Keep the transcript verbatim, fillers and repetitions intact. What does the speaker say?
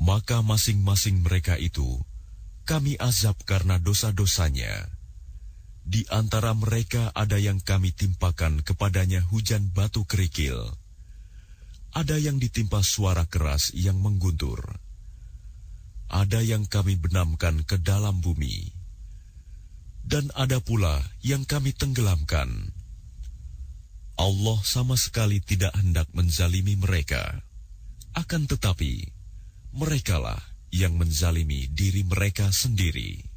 maka masing-masing mereka itu kami azab karena dosa-dosanya. Di antara mereka ada yang kami timpakan kepadanya hujan batu kerikil. Ada yang ditimpa suara keras yang mengguntur. Ada yang kami benamkan ke dalam bumi. Dan ada pula yang kami tenggelamkan. Allah sama sekali tidak hendak menzalimi mereka. Akan tetapi, merekalah yang menzalimi diri mereka sendiri.